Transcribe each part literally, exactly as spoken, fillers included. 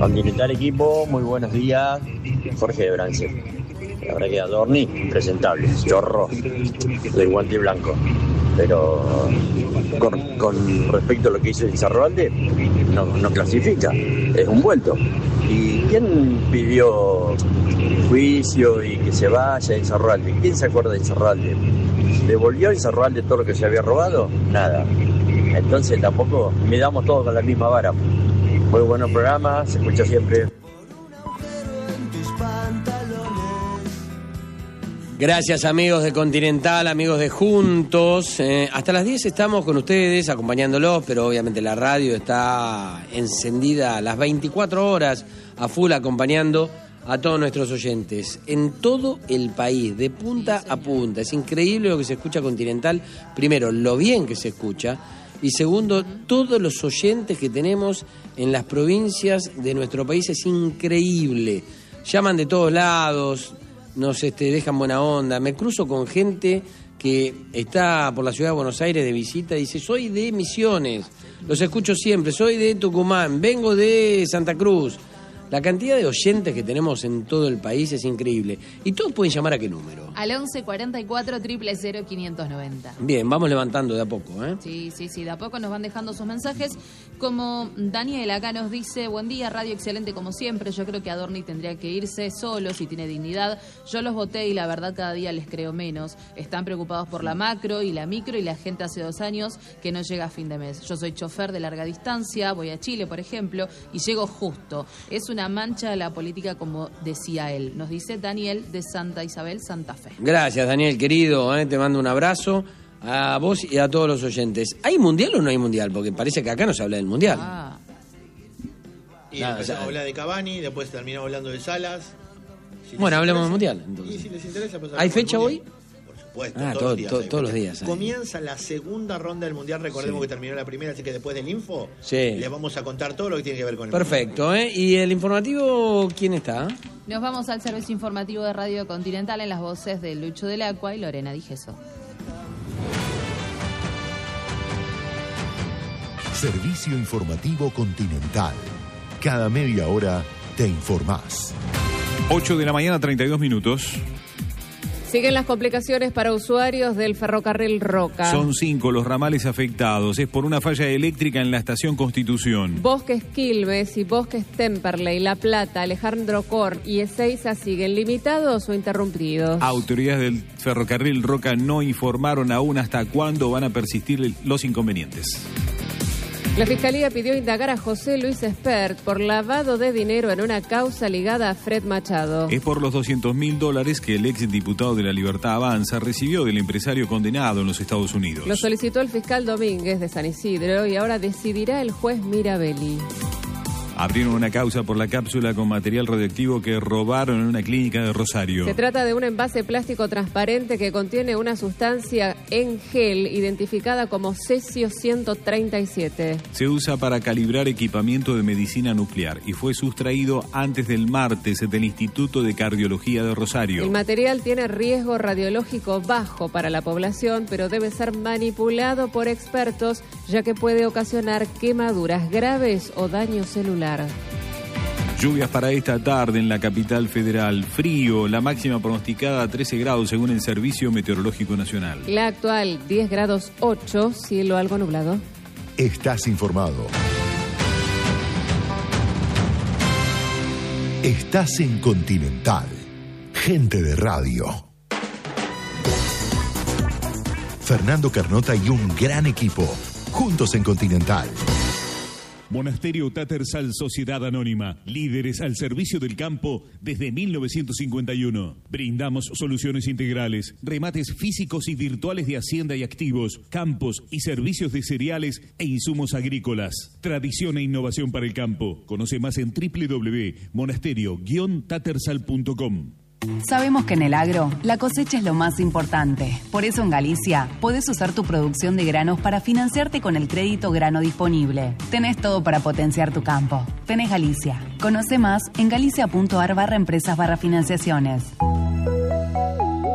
Continental equipo, muy buenos días. Jorge de Brance. La verdad que Adorni, impresentable, chorro del guante blanco. Pero con, con respecto a lo que hizo Insaurralde, no, no clasifica, es un vuelto. ¿Y quién pidió juicio y que se vaya Insaurralde? ¿Quién se acuerda de Insaurralde? ¿Devolvió Insaurralde todo lo que se había robado? Nada. Entonces tampoco midamos todos con la misma vara. Muy buenos programas, se escucha siempre. Gracias amigos de Continental, amigos de Juntos. Eh, hasta las diez estamos con ustedes acompañándolos, pero obviamente la radio está encendida las veinticuatro horas a full acompañando a todos nuestros oyentes en todo el país, de punta a punta. Es increíble lo que se escucha Continental. Primero, lo bien que se escucha. Y segundo, todos los oyentes que tenemos en las provincias de nuestro país es increíble. Llaman de todos lados, nos este, dejan buena onda. Me cruzo con gente que está por la ciudad de Buenos Aires de visita y dice, soy de Misiones, los escucho siempre, soy de Tucumán, vengo de Santa Cruz. La cantidad de oyentes que tenemos en todo el país es increíble. ¿Y todos pueden llamar a qué número? Al once cuarenta y cuatro, cero cero cero, quinientos noventa. Bien, vamos levantando de a poco, ¿eh? Sí, sí, sí, de a poco nos van dejando sus mensajes. Como Daniel acá nos dice, buen día, radio excelente como siempre. Yo creo que Adorni tendría que irse solo si tiene dignidad. Yo los voté y la verdad cada día les creo menos. Están preocupados por la macro y la micro y la gente hace dos años que no llega a fin de mes. Yo soy chofer de larga distancia, voy a Chile, por ejemplo, y llego justo. Es una mancha de la política, como decía él. Nos dice Daniel de Santa Isabel, Santa Fe. Gracias, Daniel, querido, ¿eh? Te mando un abrazo a vos y a todos los oyentes. ¿Hay mundial o no hay mundial? Porque parece que acá no se habla del mundial. Ah. Y Nada, empezamos o sea, a hablar de Cavani, después terminamos hablando de Salas. Si bueno, hablemos del interesa, mundial, entonces. Y si les interesa, pues ¿Hay fecha hoy? Por supuesto, Ah, todos, todo, los días, todo, hay todos los fecha. días. hay. Comienza la segunda ronda del mundial, recordemos Sí. que terminó la primera, así que después del info Sí. les vamos a contar todo lo que tiene que ver con el Perfecto, ¿eh? ¿Y el informativo quién está? Nos vamos al servicio informativo de Radio Continental en las voces de Lucho del Acua y Lorena Digeso. Servicio informativo Continental. Cada media hora te informás. ocho de la mañana, treinta y dos minutos. Siguen las complicaciones para usuarios del ferrocarril Roca. Son cinco los ramales afectados. Es por una falla eléctrica en la estación Constitución. Bosques Quilmes y Bosques Temperley, La Plata, Alejandro Korn y Ezeiza siguen limitados o interrumpidos. Autoridades del ferrocarril Roca no informaron aún hasta cuándo van a persistir los inconvenientes. La Fiscalía pidió indagar a José Luis Espert por lavado de dinero en una causa ligada a Fred Machado. Es por los doscientos mil dólares que el ex diputado de la Libertad Avanza recibió del empresario condenado en los Estados Unidos. Lo solicitó el fiscal Domínguez de San Isidro y ahora decidirá el juez Mirabelli. Abrieron una causa por la cápsula con material radioactivo que robaron en una clínica de Rosario. Se trata de un envase plástico transparente que contiene una sustancia en gel identificada como cesio ciento treinta y siete. Se usa para calibrar equipamiento de medicina nuclear y fue sustraído antes del martes del Instituto de Cardiología de Rosario. El material tiene riesgo radiológico bajo para la población, pero debe ser manipulado por expertos, ya que puede ocasionar quemaduras graves o daño celular. Lluvias para esta tarde en la capital federal. Frío, la máxima pronosticada trece grados según el Servicio Meteorológico Nacional. La actual diez grados ocho, cielo algo nublado. Estás informado. Estás en Continental. Gente de radio. Fernando Carnota y un gran equipo. Juntos en Continental. Monasterio Tattersall Sociedad Anónima, líderes al servicio del campo desde mil novecientos cincuenta y uno. Brindamos soluciones integrales, remates físicos y virtuales de hacienda y activos, campos y servicios de cereales e insumos agrícolas. Tradición e innovación para el campo. Conoce más en doble u doble u doble u punto monasterio guion tattersall punto com. Sabemos que en el agro la cosecha es lo más importante. Por eso en Galicia podés usar tu producción de granos para financiarte con el crédito grano disponible. Tenés todo para potenciar tu campo. Tenés Galicia. Conoce más en galicia.ar barra empresas barra financiaciones.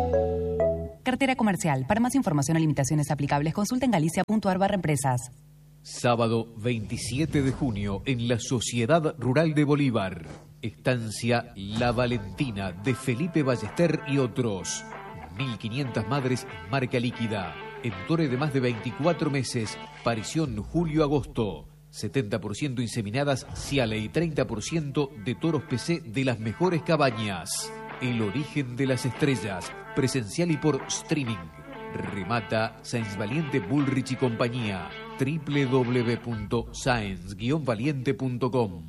Cartera comercial. Para más información o limitaciones aplicables, consulta en galicia.ar barra empresas. Sábado veintisiete de junio en la Sociedad Rural de Bolívar. Estancia La Valentina de Felipe Ballester y otros. mil quinientas madres marca líquida. Entore de más de veinticuatro meses. Parición julio-agosto. setenta por ciento inseminadas Ciale y treinta por ciento de toros P C de las mejores cabañas. El origen de las estrellas. Presencial y por streaming. Remata Sáenz Valiente Bullrich y compañía. doble u doble u doble u punto sáenz guion valiente punto com.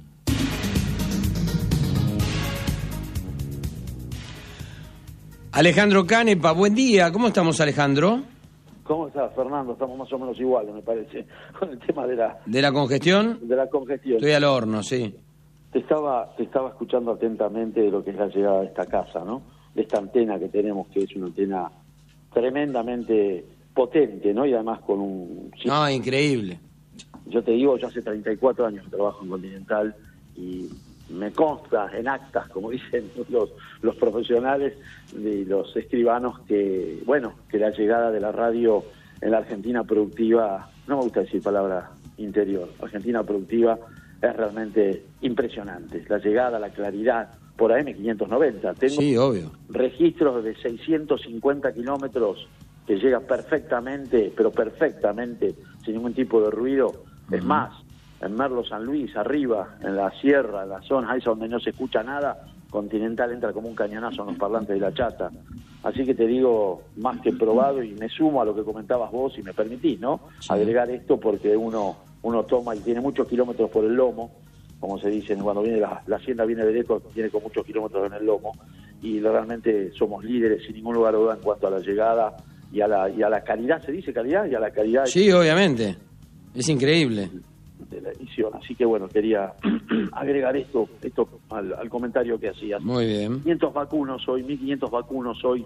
Alejandro Canepa, buen día. ¿Cómo estamos, Alejandro? ¿Cómo estás, Fernando? Estamos más o menos iguales, me parece, con el tema de la... ¿De la congestión? De la congestión. Estoy al horno, sí. Te estaba, te estaba escuchando atentamente de lo que es la llegada de esta casa, ¿no? De esta antena que tenemos, que es una antena tremendamente potente, ¿no? Y además con un... No, increíble. Yo te digo, yo hace treinta y cuatro años que trabajo en Continental y me consta en actas, como dicen los, los profesionales y los escribanos, que, bueno, que la llegada de la radio en la Argentina productiva, no me gusta decir palabra interior, Argentina productiva es realmente impresionante. La llegada, la claridad, por A M quinientos noventa. Tengo sí, obvio. registros de seiscientos cincuenta kilómetros que llega perfectamente, pero perfectamente, sin ningún tipo de ruido. Uh-huh. Es más, en Merlo San Luis, arriba, en la sierra, en la zona esa donde no se escucha nada, Continental entra como un cañonazo en los parlantes de la chata. Así que te digo, más que probado, y me sumo a lo que comentabas vos, y me permitís, ¿no? Sí. Agregar esto porque uno, uno toma y tiene muchos kilómetros por el lomo, como se dice, cuando viene la, la hacienda viene de lejos, viene con muchos kilómetros en el lomo, y realmente somos líderes sin ningún lugar a duda en cuanto a la llegada y a la, y a la calidad, ¿se dice calidad? Y a la calidad. Sí, obviamente. Es increíble. De la edición, así que bueno, quería agregar esto esto al, al comentario que hacías. Muy bien. quinientos vacunos hoy, mil quinientos vacunos hoy,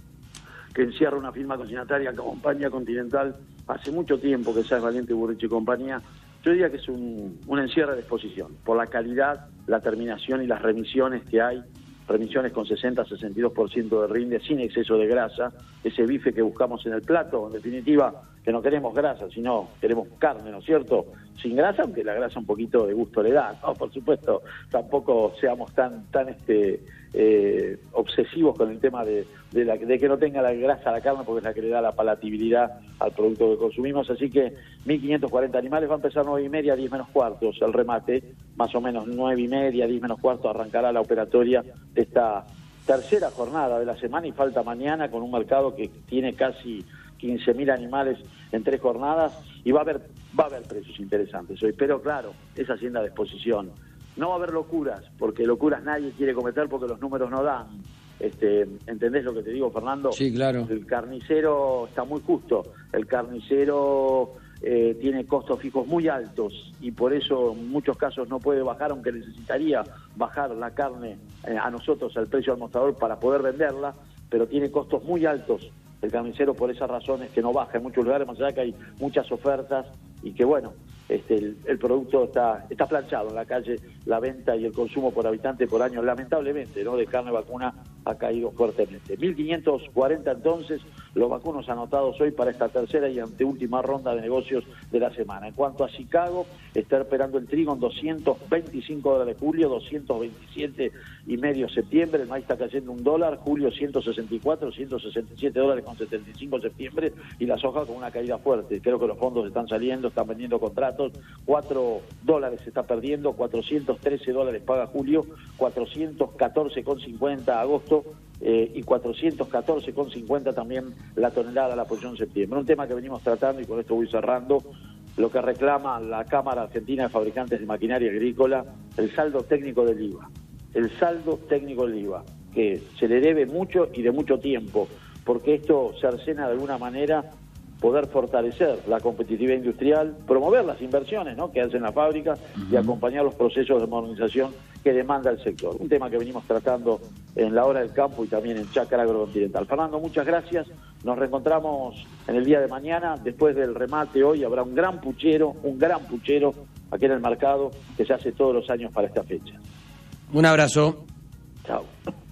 que encierra una firma consignataria que acompaña Continental hace mucho tiempo, que Sáenz Valiente, Bullrich y compañía. Yo diría que es un, un encierre de exposición, por la calidad, la terminación y las remisiones que hay, remisiones con sesenta a sesenta y dos por ciento de rinde, sin exceso de grasa, ese bife que buscamos en el plato, en definitiva, que no queremos grasa, sino queremos carne, ¿no es cierto? Sin grasa, aunque la grasa un poquito de gusto le da, ¿no? Por supuesto, tampoco seamos tan tan este eh, obsesivos con el tema de, de, la, de que no tenga la grasa la carne, porque es la que le da la palatabilidad al producto que consumimos. Así que mil quinientos cuarenta animales, va a empezar nueve y media, diez menos cuartos el remate, más o menos nueve y media, diez menos cuartos arrancará la operatoria de esta tercera jornada de la semana, y falta mañana con un mercado que tiene casi quince mil animales en tres jornadas, y va a haber va a haber precios interesantes hoy, pero claro, es hacienda de exposición. No va a haber locuras, porque locuras nadie quiere cometer porque los números no dan. Este, ¿entendés lo que te digo, Fernando? Sí, claro. El carnicero está muy justo. El carnicero eh, tiene costos fijos muy altos y por eso en muchos casos no puede bajar, aunque necesitaría bajar la carne eh, a nosotros al precio al mostrador para poder venderla, pero tiene costos muy altos el carnicero por esas razones que no baja en muchos lugares, más allá que hay muchas ofertas y que bueno, este, el, el producto está está planchado en la calle, la venta y el consumo por habitante por año, lamentablemente, ¿no?, de carne vacuna ha caído fuertemente. mil quinientos cuarenta entonces los vacunos anotados hoy para esta tercera y anteúltima ronda de negocios de la semana. En cuanto a Chicago, está esperando el trigo en doscientos veinticinco dólares julio, doscientos veintisiete y medio septiembre, el maíz está cayendo un dólar, julio ciento sesenta y cuatro, ciento sesenta y siete dólares con setenta y cinco septiembre, y la soja con una caída fuerte. Creo que los fondos están saliendo, están vendiendo contratos, cuatro dólares se está perdiendo, cuatrocientos trece dólares paga julio, cuatrocientos catorce con cincuenta agosto, Eh, y cuatrocientos catorce con cincuenta también la tonelada la posición septiembre. Un tema que venimos tratando, y con esto voy cerrando, lo que reclama la Cámara Argentina de Fabricantes de Maquinaria Agrícola, el saldo técnico del I V A. El saldo técnico del I V A, que se le debe mucho y de mucho tiempo, porque esto cercena de alguna manera poder fortalecer la competitividad industrial, promover las inversiones, ¿no?, que hacen las fábricas, uh-huh, y acompañar los procesos de modernización que demanda el sector. Un tema que venimos tratando en la hora del campo y también en Chácara Agrocontinental. Fernando, muchas gracias. Nos reencontramos en el día de mañana. Después del remate hoy habrá un gran puchero, un gran puchero aquí en el mercado que se hace todos los años para esta fecha. Un abrazo. Chao.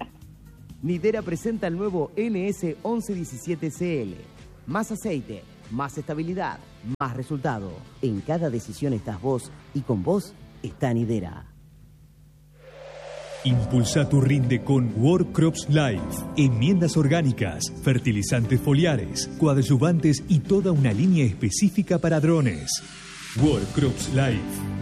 Nidera presenta el nuevo N S once diecisiete C L. Más aceite, más estabilidad, más resultado. En cada decisión estás vos y con vos está Nidera. Impulsa tu rinde con World Crops Life. Enmiendas orgánicas, fertilizantes foliares, coadyuvantes y toda una línea específica para drones. World Crops Life.